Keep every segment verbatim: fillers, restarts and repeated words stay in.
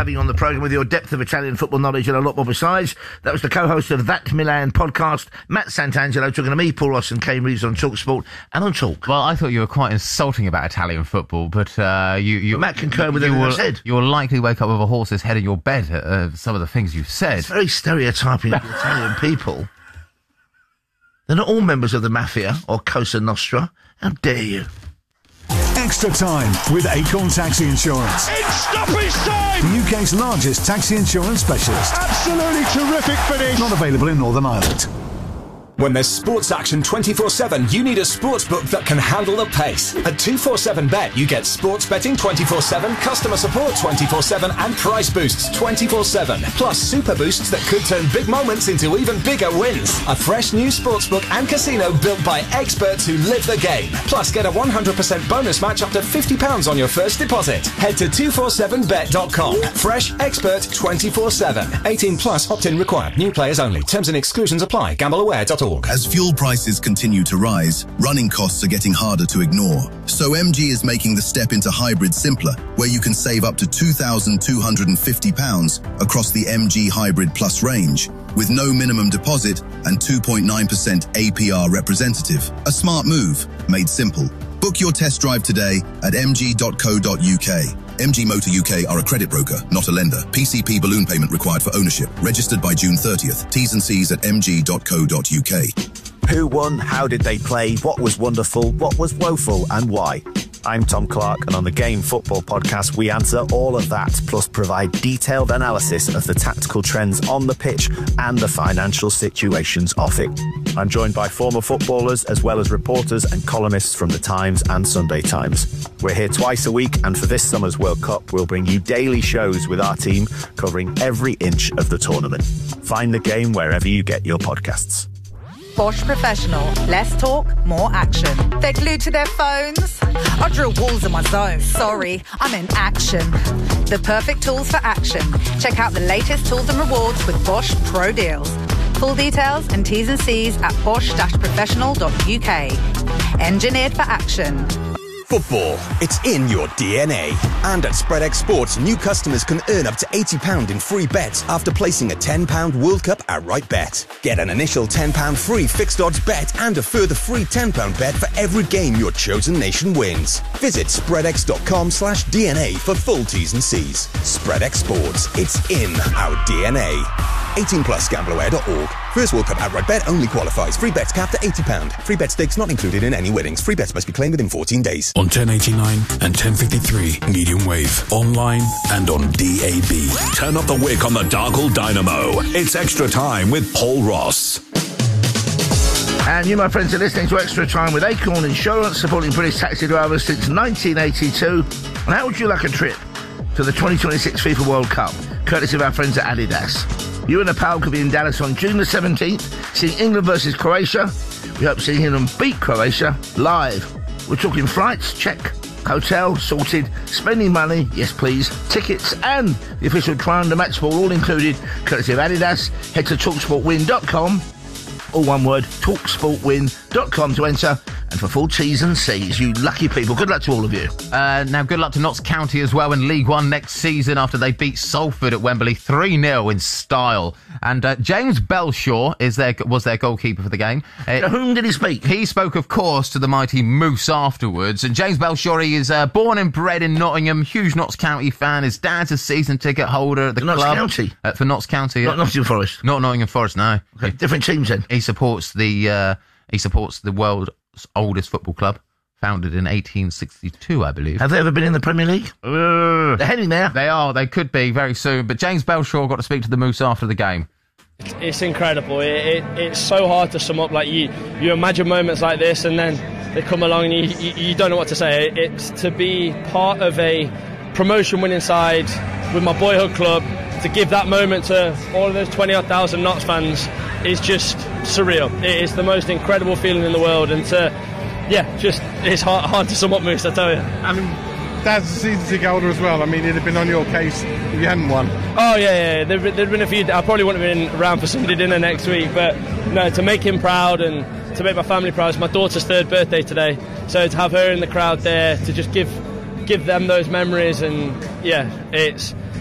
having you on the programme with your depth of Italian football knowledge and a lot more besides. That was the co-host of That Milan podcast, Matt Santangelo, talking to me, Paul Ross and Kane Reeves on TalkSport and on Talk. Well, I thought you were quite insulting about Italian football, but uh, you... you but Matt concurred with you everything will, I said. You will likely wake up with a horse's head in your bed at uh, some of the things you've said. It's very stereotyping of the Italian people. They're not all members of the Mafia or Cosa Nostra. How dare you? Extra time with Acorn Taxi Insurance. It's stoppage time! The U K's largest taxi insurance specialist. Absolutely terrific finish! Not available in Northern Ireland. When there's sports action twenty-four seven, you need a sportsbook that can handle the pace. At two forty-seven bet, you get sports betting twenty-four seven, customer support twenty-four seven, and price boosts twenty-four seven. Plus super boosts that could turn big moments into even bigger wins. A fresh new sportsbook and casino built by experts who live the game. Plus, get a one hundred percent bonus match up to fifty pounds on your first deposit. Head to two forty-seven bet dot com. Fresh, expert, twenty-four seven. eighteen plus, opt-in required. New players only. Terms and exclusions apply. gamble aware dot org. As fuel prices continue to rise, running costs are getting harder to ignore. So M G is making the step into hybrid simpler, where you can save up to two thousand two hundred fifty pounds across the M G Hybrid Plus range, with no minimum deposit and two point nine percent A P R representative. A smart move, made simple. Book your test drive today at m g dot co dot u k. M G Motor U K are a credit broker, not a lender. P C P balloon payment required for ownership. Registered by June thirtieth. T's and C's at m g dot co dot u k. Who won? How did they play? What was wonderful? What was woeful? And why? I'm Tom Clark, and on the Game Football Podcast, we answer all of that, plus provide detailed analysis of the tactical trends on the pitch and the financial situations off it. I'm joined by former footballers, as well as reporters and columnists from The Times and Sunday Times. We're here twice a week, and for this summer's World Cup, we'll bring you daily shows with our team covering every inch of the tournament. Find The Game wherever you get your podcasts. Bosch Professional. Less talk, more action. They're glued to their phones. I drill walls in my zone. Sorry, I'm in action. The perfect tools for action. Check out the latest tools and rewards with Bosch Pro Deals. Full details and T's and C's at bosch dash professional dot u k. Engineered for action. Football, it's in your D N A. And at SpreadX Sports, new customers can earn up to eighty pounds in free bets after placing a ten pound World Cup outright bet. Get an initial ten pounds free fixed odds bet and a further free ten pound bet for every game your chosen nation wins. Visit spreadx dot com slash D N A for full T's and C's. SpreadX Sports, it's in our D N A. eighteen plus, gamble aware dot org. First World Cup outright bet only qualifies. Free bets capped at eighty pounds. Free bet stakes not included in any winnings. Free bets must be claimed within fourteen days. On ten eighty-nine and ten fifty-three medium wave, online and on D A B. Turn up the wick on the Dargle Dynamo. It's Extra Time with Paul Ross. And you, my friends, are listening to Extra Time with Acorn Insurance, supporting British taxi drivers since nineteen eighty-two. And how would you like a trip to the twenty twenty-six FIFA World Cup, courtesy of our friends at Adidas? You and a pal could be in Dallas on June the seventeenth, seeing England versus Croatia. We hope seeing England beat Croatia live. We're talking flights, check. Hotel, sorted. Spending money, yes please. Tickets and the official Try Under Match Ball, all included, courtesy of Adidas. Head to talk sport win dot com, all one word, talk sport win dot com to enter. And for full T's and C's, you lucky people, good luck to all of you. Uh, now, good luck to Notts County as well in League One next season after they beat Salford at Wembley three nil in style. And uh, James Belshaw is their, was their goalkeeper for the game. Uh, to whom did he speak? He spoke, of course, to the mighty Moose afterwards. And James Belshaw, he is uh, born and bred in Nottingham, huge Notts County fan. His dad's a season ticket holder at the Notts club. County? Uh, for Notts County. Not Nottingham Forest? Not Nottingham Forest, no. Okay, different teams then. He supports the, uh, he supports the world's oldest football club, founded in eighteen sixty-two, I believe. Have they ever been in the Premier League? Uh, They're heading there. They are. They could be very soon. But James Belshaw got to speak to the Moose after the game. It's incredible. It, it, it's so hard to sum up. Like you, you imagine moments like this, and then they come along, and you, you, you don't know what to say. It's to be part of a promotion-winning side with my boyhood club. To give that moment to all of those twenty odd thousand Notts fans is just surreal. It is the most incredible feeling in the world, and to, yeah, just it's hard, hard to sum up, Moose, I tell you. I mean, Dad's a season ticket holder as well. I mean, it'd have been on your case if you hadn't won. Oh, yeah, yeah. There'd, there'd been a few... I probably wouldn't have been around for Sunday dinner next week, but no, to make him proud and to make my family proud. It's my daughter's third birthday today, so to have her in the crowd there, to just give give them those memories, and, yeah, it's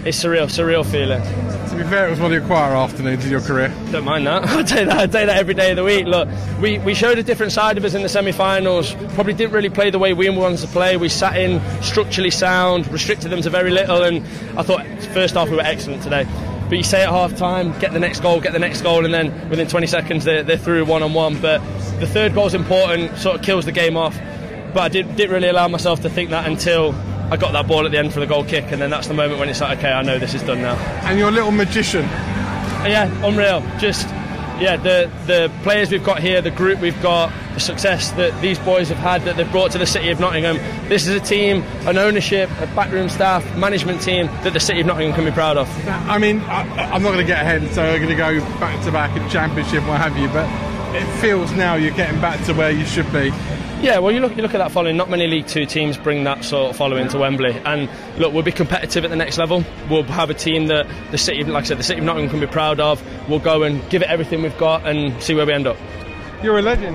it's surreal, surreal feeling. To be fair, it was one of your quieter afternoons in your career. Don't mind that. I say that. I say that every day of the week. Look, we, we showed a different side of us in the semi-finals. Probably didn't really play the way we wanted to play. We sat in structurally sound, restricted them to very little, and I thought first half we were excellent today. But you say at half time, get the next goal, get the next goal, and then within twenty seconds they're, they're through one on one. But the third goal's important, sort of kills the game off. But I did, didn't really allow myself to think that until I got that ball at the end for the goal kick, and then that's the moment when it's like, okay, I know this is done now. And you're a little magician. Yeah, unreal. Just, yeah, the the players we've got here, the group we've got, the success that these boys have had, that they've brought to the City of Nottingham. This is a team, an ownership, a backroom staff, management team that the City of Nottingham can be proud of. I mean, I, I'm not going to get ahead, so we're going to go back to back in Championship and what have you, but it feels now you're getting back to where you should be. Yeah, well, you look, you look at that following. Not many League Two teams bring that sort of following to Wembley. And look, we'll be competitive at the next level. We'll have a team that the City, like I said, the City of Nottingham can be proud of. We'll go and give it everything we've got and see where we end up. You're a legend.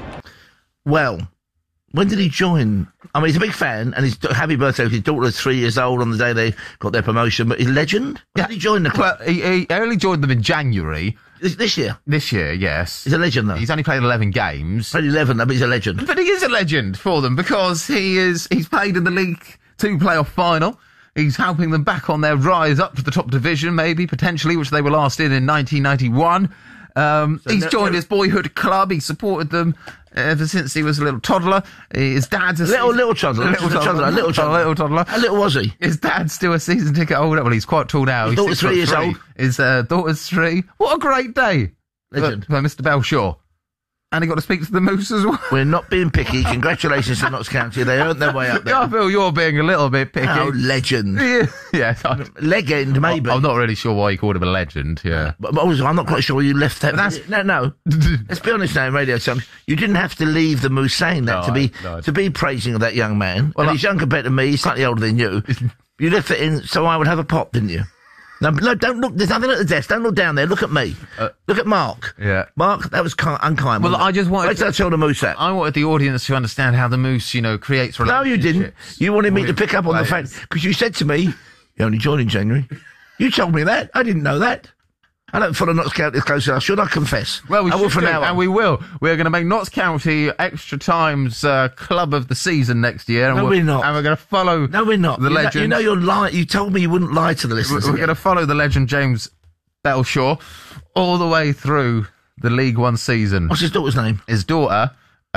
Well, when did he join? I mean, he's a big fan, and he's happy birthday. His daughter's three years old on the day they got their promotion. But he's a legend. When did he join the club? Well, he, he only joined them in January. This, this year? This year, yes. He's a legend, though. He's only played eleven games. Played eleven, but he's a legend. But he is a legend for them because he is. He's played in the League Two playoff final. He's helping them back on their rise up to the top division, maybe, potentially, which they were last in in nineteen ninety-one. Um, so he's no, joined no, his boyhood club. He supported them ever since he was a little toddler. His dad's a little, little toddler. Little toddler. A little toddler. A little toddler. How little was he? His dad's still a season ticket holder. Well, he's quite tall now. His daughter's three years old. His uh, daughter's three. What a great day. Legend. By Mister Belshaw. And he got to speak to the Moose as well. We're not being picky. Congratulations to Notts County. They earned their way up there. I feel you're being a little bit picky. Oh, legend. Yeah. Yes. Legend, maybe. I'm not really sure why you called him a legend, yeah. But, but also, I'm not quite sure you left that. That's, no, no. Let's be honest now in radio songs. You didn't have to leave the Moose saying that no, to be I, no. to be praising of that young man. Well, and I, he's younger compared to me. He's slightly older than you. You left it in so I would have a pop, didn't you? No, no, don't look. There's nothing at the desk. Don't look down there. Look at me. Uh, look at Mark. Yeah. Mark, that was kind, unkind. Well, I just wanted. Wait till I tell the Moose that. I wanted the audience to understand how the Moose, you know, creates relationships. No, you didn't. You wanted me to pick up on the fact because you said to me, "You only joined in January." You told me that. I didn't know that. I don't follow Notts County as close as I should. I confess. Well, we I should will from do, now on. and we will. We're going to make Notts County Extra Time's uh, club of the season next year. And no, we're, we're not. And we're going to follow. No, we're not. The you legend. Know, you know, you're lying. You told me you wouldn't lie to the listeners. We're, we're going to follow the legend James Belshaw all the way through the League One season. What's his daughter's name? His daughter.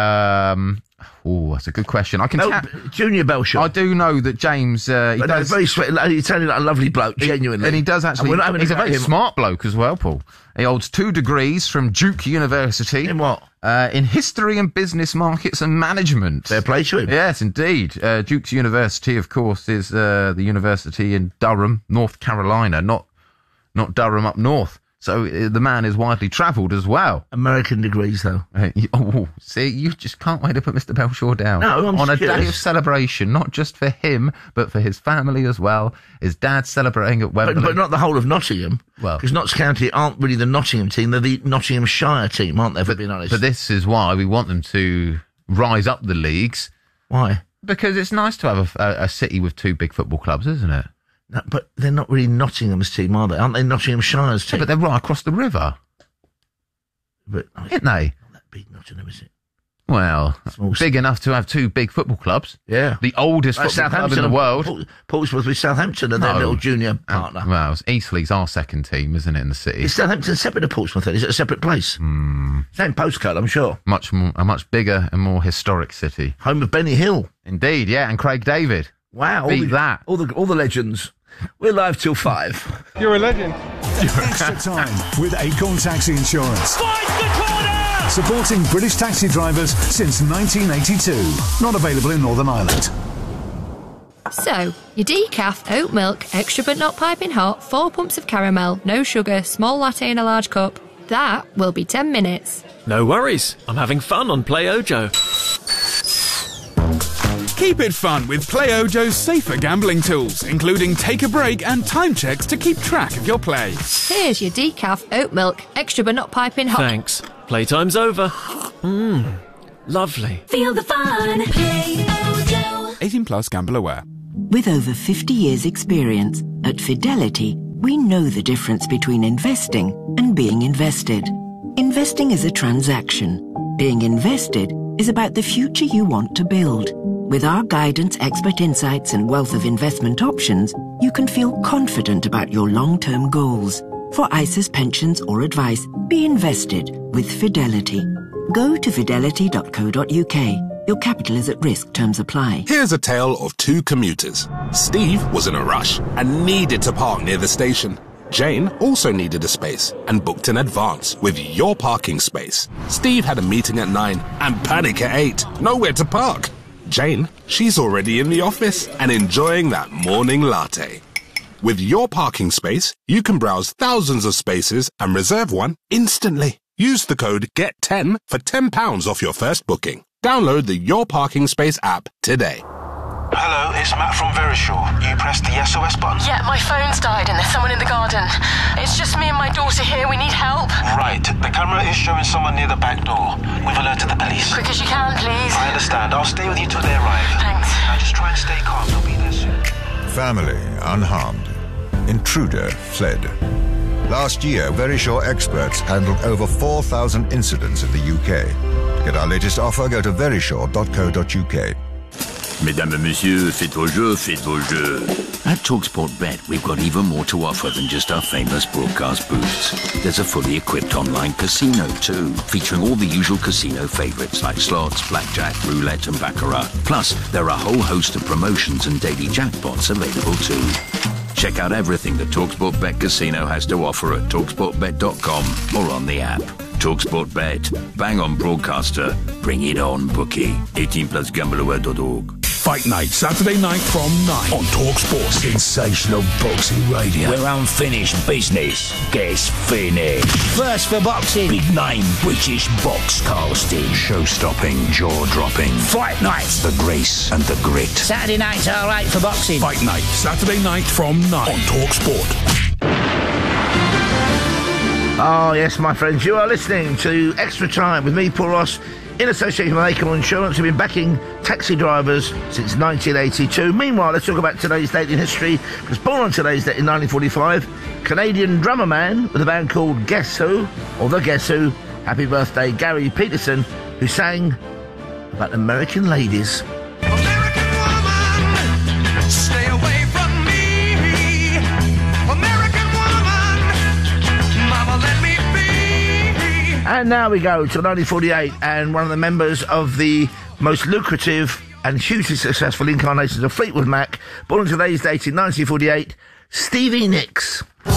Um, oh, that's a good question. I can Bel- ta- Junior Belshaw. I do know that James. Uh, he but does no, very sweet. He's sounding like a lovely bloke, genuinely, and he does actually. He's a very him. smart bloke as well, Paul. He holds two degrees from Duke University. In what? Uh, in history and business markets and management. Fair play to him. Yes, indeed. Uh, Duke's University, of course, is uh, the university in Durham, North Carolina, not not Durham up north. So uh, the man is widely travelled as well. American degrees, though. Uh, you, oh, see, you just can't wait to put Mister Belshaw down. No, I'm On a curious. day of celebration, not just for him, but for his family as well. His dad's celebrating at Wembley. But, but not the whole of Nottingham. Well, because Notts County aren't really the Nottingham team. They're the Nottinghamshire team, aren't they, for being honest? But this is why we want them to rise up the leagues. Why? Because it's nice to have a, a, a city with two big football clubs, isn't it? No, but they're not really Nottingham's team, are they? Aren't they Nottinghamshire's team? Yeah, but they're right across the river. But aren't they? Not that big Nottingham, is it? Well, Small big city. enough to have two big football clubs. Yeah. The oldest Like football club in the and world. Port- Portsmouth with Southampton and their No. little junior partner. Uh, well, Eastleigh's our second team, isn't it, in the city? Is Southampton separate to Portsmouth then? Is it a separate place? Mm. Same postcode, I'm sure. Much more, a much bigger and more historic city. Home of Benny Hill. Indeed, yeah, and Craig David. Wow. Beat all the, that. All the, all the legends. We're live till five. You're a legend. Extra Time with Acorn Taxi Insurance. Finds the corner! Supporting British taxi drivers since nineteen eighty-two. Not available in Northern Ireland. So, your decaf, oat milk, extra but not piping hot, four pumps of caramel, no sugar, small latte in a large cup. That will be ten minutes. No worries. I'm having fun on Play Ojo. Keep it fun with Play Ojo's safer gambling tools, including take a break and time checks to keep track of your play. Here's your decaf, oat milk, extra but not piping hot. Thanks. Playtime's over. Mmm. Lovely. Feel the fun. Play Ojo. eighteen plus, gamble aware. With over fifty years' experience, at Fidelity, we know the difference between investing and being invested. Investing is a transaction. Being invested is about the future you want to build. With our guidance, expert insights, and wealth of investment options, you can feel confident about your long-term goals. For I S As, pensions, or advice, be invested with Fidelity. Go to fidelity dot co dot uk. Your capital is at risk. Terms apply. Here's a tale of two commuters. Steve was in a rush and needed to park near the station. Jane also needed a space and booked in advance with Your Parking Space. Steve had a meeting at nine and panic at eight. Nowhere to park. Jane, she's already in the office and enjoying that morning latte. With Your Parking Space, you can browse thousands of spaces and reserve one instantly. Use the code G E T ten for ten pounds off your first booking. Download the Your Parking Space app today. Hello, it's Matt from Verisure. You pressed the S O S button? Yeah, my phone's died and there's someone in the garden. It's just me and my daughter here. We need help. Right. The camera is showing someone near the back door. We've alerted the police. Quick as you can, please. I understand. I'll stay with you till they arrive. Thanks. Now just try and stay calm. They'll be there soon. Family unharmed. Intruder fled. Last year, Verisure experts handled over four thousand incidents in the U K. To get our latest offer, go to verisure dot co dot uk. Mesdames et messieurs, faites vos jeux, faites vos jeux. At TalkSport Bet, we've got even more to offer than just our famous broadcast booths. There's a fully equipped online casino too, featuring all the usual casino favourites like slots, blackjack, roulette and baccarat. Plus, there are a whole host of promotions and daily jackpots available too. Check out everything that TalkSport Bet Casino has to offer at talk sport bet dot com or on the app. TalkSport Bet. Bang on broadcaster. Bring it on, bookie. eighteen plus gamble aware dot org. Fight Night, Saturday night from nine on TalkSport. Sensational boxing radio. Where unfinished business gets finished. First for boxing. Big name British box casting. Show-stopping, jaw-dropping. Fight Night. The grace and the grit. Saturday nights are right for boxing. Fight Night, Saturday night from nine on TalkSport. Oh, yes, my friends, you are listening to Extra Time with me, Paul Ross, in association with Acorn Insurance, who've been backing taxi drivers since nineteen eighty-two. Meanwhile, let's talk about today's date in history, because born on today's date in nineteen forty-five, Canadian drummer man with a band called Guess Who, or The Guess Who, happy birthday, Gary Peterson, who sang about American ladies. Stay away from me, American woman, mama let me be. And now we go to nineteen forty-eight, and one of the members of the most lucrative and hugely successful incarnations of Fleetwood Mac, born on today's date in nineteen forty-eight, Stevie Nicks.